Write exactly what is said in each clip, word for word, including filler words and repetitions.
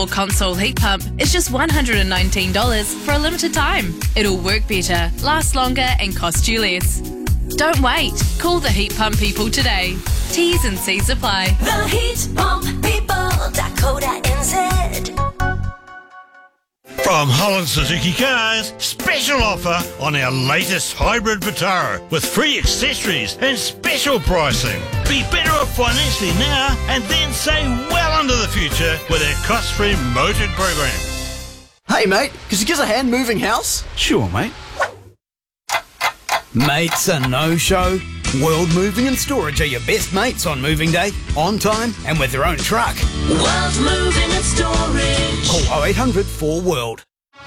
console heat pump is just one hundred nineteen dollars for a limited time. It'll work better, last longer and cost you less. Don't wait. Call the Heat Pump people today. T's and C's apply. The heat pump people dot co dot n z. From Holland Suzuki Cars, special offer on our latest hybrid Vitara with free accessories and special pricing. Be better off financially now and then save well into the future with our cost-free motored program. Hey mate, could you give us a hand moving house? Sure, mate. Mates a no-show? World Moving and Storage are your best mates on moving day, on time and with their own truck. World Moving and Storage. Call oh eight hundred four world.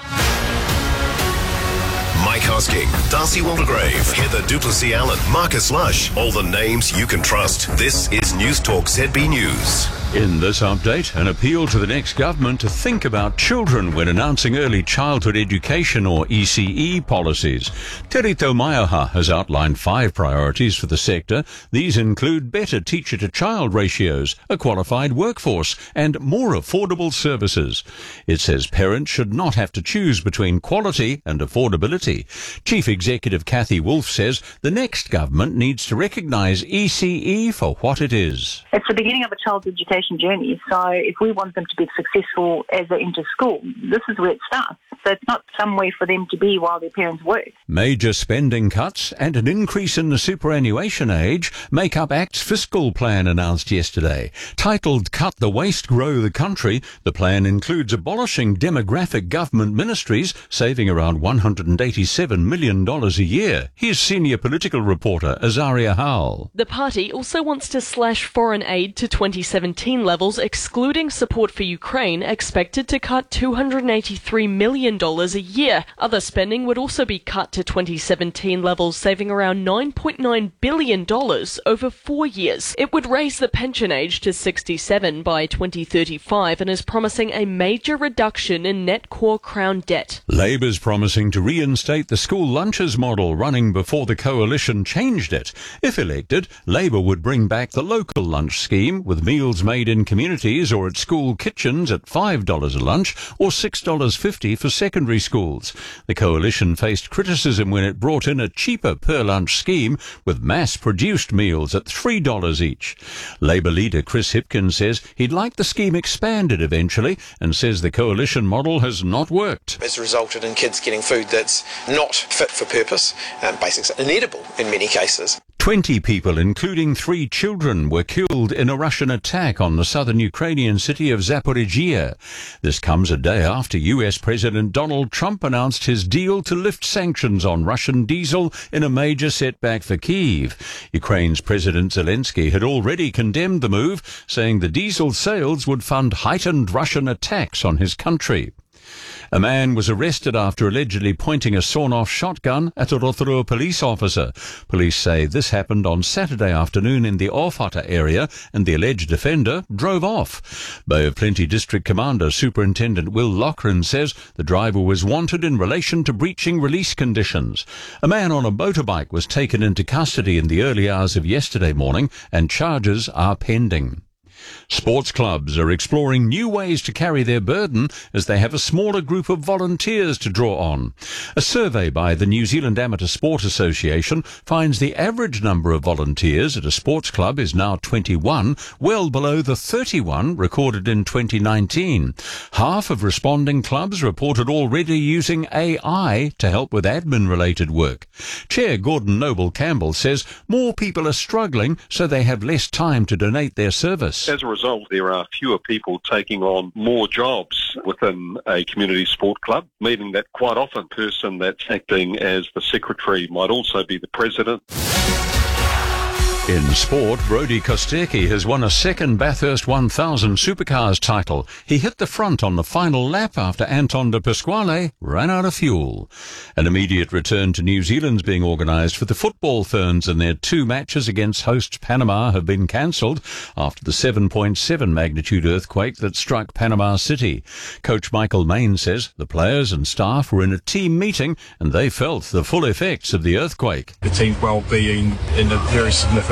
Mike Hosking, Darcy Waldegrave, Heather Duplessis-Allen, Marcus Lush, all the names you can trust. This is News Talk Z B News. In this update, an appeal to the next government to think about children when announcing early childhood education or E C E policies. Terry Taumaiaha has outlined five priorities for the sector. These include better teacher-to-child ratios, a qualified workforce, and more affordable services. It says parents should not have to choose between quality and affordability. Chief Executive Kathy Wolf says the next government needs to recognise E C E for what it is. It's the beginning of a child's education journey, so if we want them to be successful as they enter school, this is where it starts. So it's not somewhere for them to be while their parents work. Major spending cuts and an increase in the superannuation age make up ACT's fiscal plan announced yesterday. Titled Cut the Waste, Grow the Country, the plan includes abolishing demographic government ministries, saving around one hundred eighty-seven million dollars a year. Here's senior political reporter Azaria Howell. The party also wants to slash foreign aid to twenty seventeen levels, excluding support for Ukraine, expected to cut two hundred eighty-three million dollars a year. Other spending would also be cut to twenty seventeen levels, saving around nine point nine billion dollars over four years. It would raise the pension age to sixty-seven by twenty thirty-five and is promising a major reduction in net core Crown debt. Labour's promising to reinstate the school lunches model running before the coalition changed it. If elected, Labour would bring back the local lunch scheme with meals made in communities or at school kitchens at five dollars a lunch or six dollars fifty for secondary schools. The coalition faced criticism when it brought in a cheaper per-lunch scheme with mass-produced meals at three dollars each. Labour leader Chris Hipkins says he'd like the scheme expanded eventually and says the coalition model has not worked. It's resulted in kids getting food that's not fit for purpose, and basically inedible in many cases. Twenty people, including three children, were killed in a Russian attack on the southern Ukrainian city of Zaporizhzhia. This comes a day after U S President Donald Trump announced his deal to lift sanctions on Russian diesel in a major setback for Kyiv. Ukraine's President Zelensky had already condemned the move, saying the diesel sales would fund heightened Russian attacks on his country. A man was arrested after allegedly pointing a sawn-off shotgun at a Rotorua police officer. Police say this happened on Saturday afternoon in the Ōwhata area and the alleged offender drove off. Bay of Plenty District Commander Superintendent Will Loughran says the driver was wanted in relation to breaching release conditions. A man on a motorbike was taken into custody in the early hours of yesterday morning and charges are pending. Sports clubs are exploring new ways to carry their burden as they have a smaller group of volunteers to draw on. A survey by the New Zealand Amateur Sport Association finds the average number of volunteers at a sports club is now twenty-one, well below the thirty-one recorded in twenty nineteen. Half of responding clubs reported already using A I to help with admin-related work. Chair Gordon Noble Campbell says more people are struggling, so they have less time to donate their service. As a result, there are fewer people taking on more jobs within a community sport club, meaning that quite often the person that's acting as the secretary might also be the president. In sport, Brodie Kostecki has won a second Bathurst one thousand Supercars title. He hit the front on the final lap after Anton de Pasquale ran out of fuel. An immediate return to New Zealand's being organised for the football Ferns, and their two matches against hosts Panama have been cancelled after the seven point seven magnitude earthquake that struck Panama City. Coach Michael Main says the players and staff were in a team meeting and they felt the full effects of the earthquake. The team's well-being in a very significant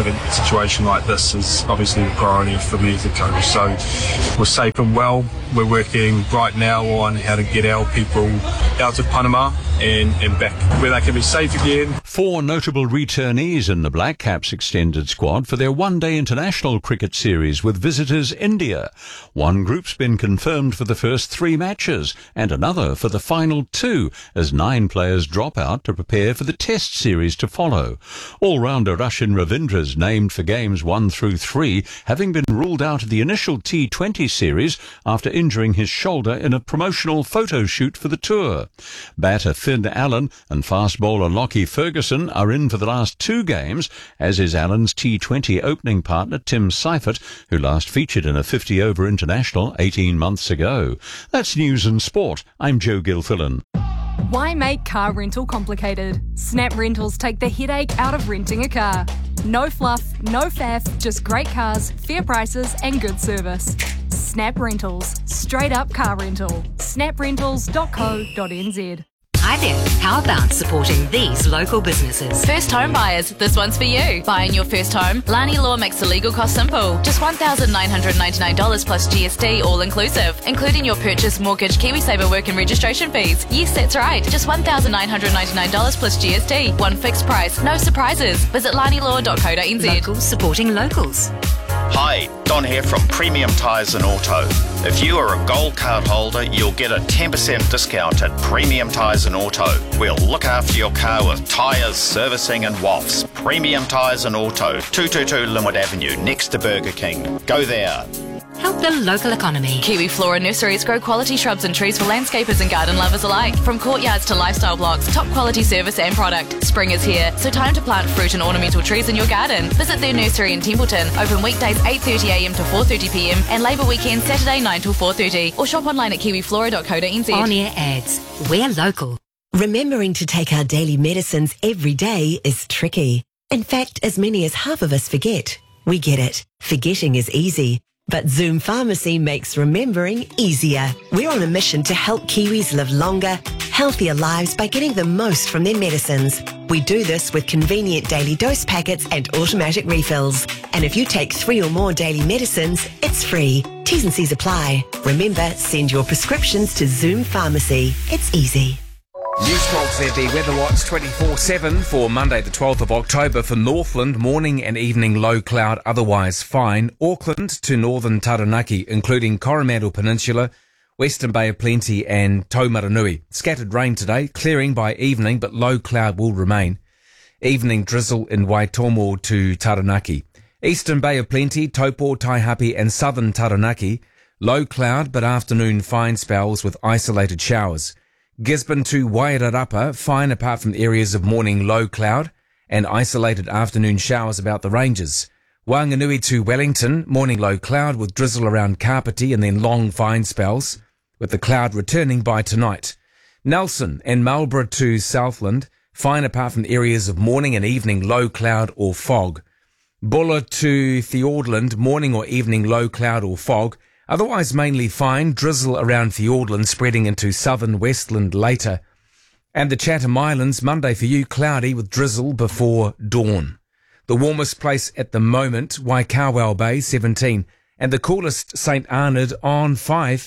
prevent a situation like this is obviously the priority for me as a coach. So we're safe and well. We're working right now on how to get our people out of Panama and, and back where they can be safe again. Four notable returnees in the Black Caps extended squad for their one-day international cricket series with visitors India. One group's been confirmed for the first three matches and another for the final two as nine players drop out to prepare for the test series to follow. All-rounder Rachin Ravindra's named for games one through three, having been ruled out of the initial T twenty series after injuring his shoulder in a promotional photo shoot for the tour. Batter Finn Allen and fast bowler Lockie Ferguson are in for the last two games, as is Allen's T twenty opening partner Tim Seifert, who last featured in a fifty-over international eighteen months ago. That's News and Sport. I'm Joe Gilfillan. Why make car rental complicated? Snap Rentals take the headache out of renting a car. No fluff, no faff, just great cars, fair prices and good service. Snap Rentals. Straight up car rental. snap rentals dot co dot n z. Hi there. How about supporting these local businesses? First home buyers, this one's for you. Buying your first home? Lani Law makes the legal cost simple. Just one thousand nine hundred ninety-nine dollars plus G S T, all inclusive, including your purchase, mortgage, KiwiSaver work and registration fees. Yes, that's right. Just one thousand nine hundred ninety-nine dollars plus G S T. One fixed price, no surprises. Visit lani law dot co dot n z. Locals supporting locals. Hi, Don here from Premium Tyres and Auto. If you are a gold card holder, you'll get a ten percent discount at Premium Tyres and Auto. We'll look after your car with tyres, servicing and W A Fs. Premium Tyres and Auto, two twenty-two Linwood Avenue, next to Burger King. Go there. Help the local economy. Kiwi Flora Nurseries grow quality shrubs and trees for landscapers and garden lovers alike. From courtyards to lifestyle blocks, top quality service and product. Spring is here, so time to plant fruit and ornamental trees in your garden. Visit their nursery in Templeton, open weekdays eight thirty a m to four thirty p m and Labour weekend Saturday nine till four thirty. Or shop online at kiwi flora dot co dot n z. On-air ads. We're local. Remembering to take our daily medicines every day is tricky. In fact, as many as half of us forget. We get it. Forgetting is easy. But Zoom Pharmacy makes remembering easier. We're on a mission to help Kiwis live longer, healthier lives by getting the most from their medicines. We do this with convenient daily dose packets and automatic refills. And if you take three or more daily medicines, it's free. T's and C's apply. Remember, send your prescriptions to Zoom Pharmacy. It's easy. News Talk Z B Weather Watch twenty-four seven for Monday the twelfth of October for Northland, morning and evening low cloud, otherwise fine. Auckland to northern Taranaki, including Coromandel Peninsula, Western Bay of Plenty and Taumaranui. Scattered rain today, clearing by evening, but low cloud will remain. Evening drizzle in Waitomo to Taranaki. Eastern Bay of Plenty, Taupo, Taihape and southern Taranaki. Low cloud, but afternoon fine spells with isolated showers. Gisborne to Wairarapa, fine apart from areas of morning low cloud and isolated afternoon showers about the ranges. Wanganui to Wellington, morning low cloud with drizzle around Kapiti and then long fine spells, with the cloud returning by tonight. Nelson and Marlborough to Southland, fine apart from areas of morning and evening low cloud or fog. Bulla to Fiordland, morning or evening low cloud or fog. Otherwise mainly fine, drizzle around Fiordland spreading into southern Westland later. And the Chatham Islands, Monday for you, cloudy with drizzle before dawn. The warmest place at the moment, Waikawau Bay, seventeen. And the coolest, St Arnaud on five.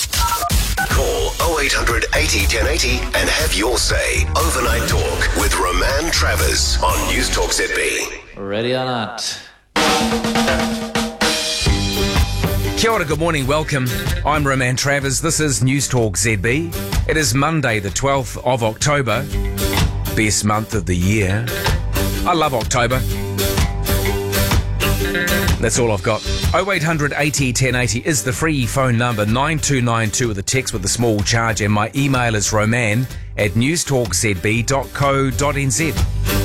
Call oh eight hundred eighty ten eighty and have your say. Overnight Talk with Roman Travers on News Talk Z B. Ready or not. Kia ora, good morning, welcome. I'm Roman Travers. This is News Talk Z B. It is Monday, the twelfth of October. Best month of the year. I love October. That's all I've got. oh eight hundred eighty ten eighty is the free phone number. nine two nine two with a text with a small charge. And my email is roman at news talk z b dot co dot n z.